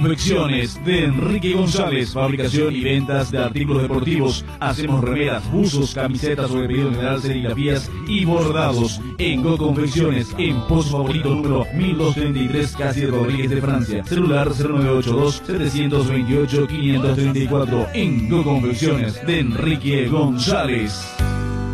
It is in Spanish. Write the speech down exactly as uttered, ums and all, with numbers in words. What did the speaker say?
Confecciones de Enrique González, fabricación y ventas de artículos deportivos. Hacemos remeras, buzos, camisetas sobre pedido en general, serigrafías y bordados. En Go Confecciones, en Pozo Favorito número mil doscientos treinta y tres, Calle Rodríguez de Francia. Celular cero nueve ocho dos, siete dos ocho, cinco tres cuatro. En Go Confecciones de Enrique González.